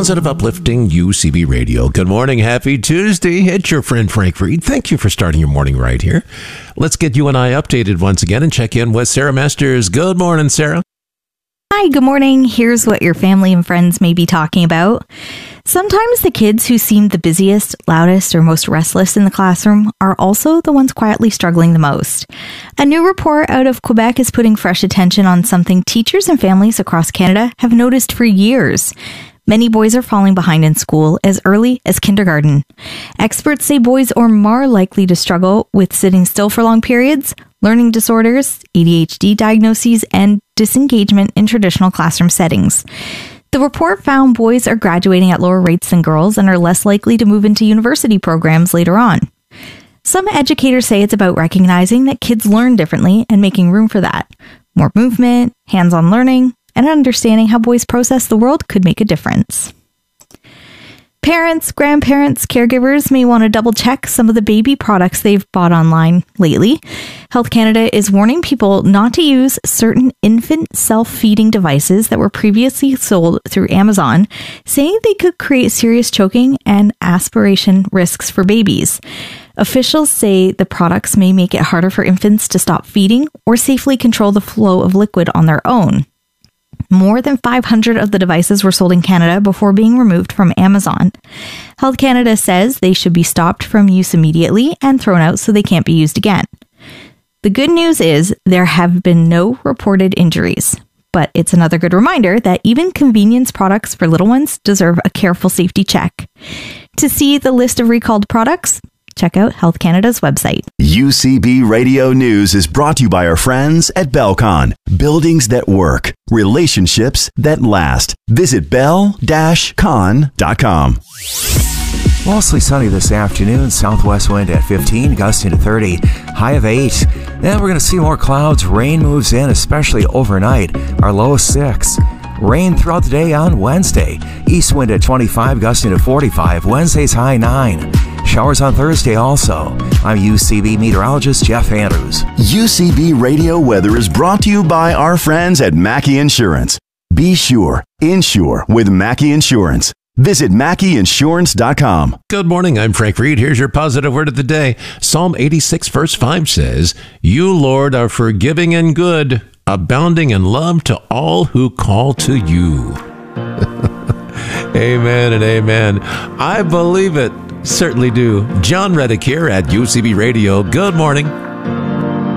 Positive, uplifting UCB Radio. Good morning. Happy Tuesday. It's your friend Frank Reed. Thank you for starting your morning right here. Let's get you and I updated once again and check in with Sarah Masters. Good morning, Sarah. Hi, good morning. Here's what your family and friends may be talking about. Sometimes the kids who seem the busiest, loudest, or most restless in the classroom are also the ones quietly struggling the most. A new report out of Quebec is putting fresh attention on something teachers and families across Canada have noticed for years. Many boys are falling behind in school as early as kindergarten. Experts say boys are more likely to struggle with sitting still for long periods, learning disorders, ADHD diagnoses, and disengagement in traditional classroom settings. The report found boys are graduating at lower rates than girls and are less likely to move into university programs later on. Some educators say it's about recognizing that kids learn differently and making room for that. More movement, hands-on learning, and understanding how boys process the world could make a difference. Parents, grandparents, caregivers may want to double check some of the baby products they've bought online lately. Health Canada is warning people not to use certain infant self-feeding devices that were previously sold through Amazon, saying they could create serious choking and aspiration risks for babies. Officials say the products may make it harder for infants to stop feeding or safely control the flow of liquid on their own. More than 500 of the devices were sold in Canada before being removed from Amazon. Health Canada says they should be stopped from use immediately and thrown out so they can't be used again. The good news is there have been no reported injuries, but it's another good reminder that even convenience products for little ones deserve a careful safety check. To see the list of recalled products, check out Health Canada's website. UCB Radio News is brought to you by our friends at Belcon. Buildings that work. Relationships that last. Visit bell-con.com. Mostly sunny this afternoon. Southwest wind at 15, gusting to 30. High of 8. Then we're going to see more clouds. Rain moves in, especially overnight. Our low 6. Rain throughout the day on Wednesday. East wind at 25, gusting to 45. Wednesday's high 9. Showers on Thursday also. I'm UCB meteorologist Jeff Andrews. UCB Radio Weather is brought to you by our friends at Mackey Insurance. Be sure, insure with Mackey Insurance. Visit MackeyInsurance.com. Good morning. I'm Frank Reed. Here's your positive word of the day. Psalm 86 verse 5 says, "You, Lord, are forgiving and good, abounding in love to all who call to you." Amen and amen. I believe it. Certainly do. John Reddick here at UCB Radio. Good morning.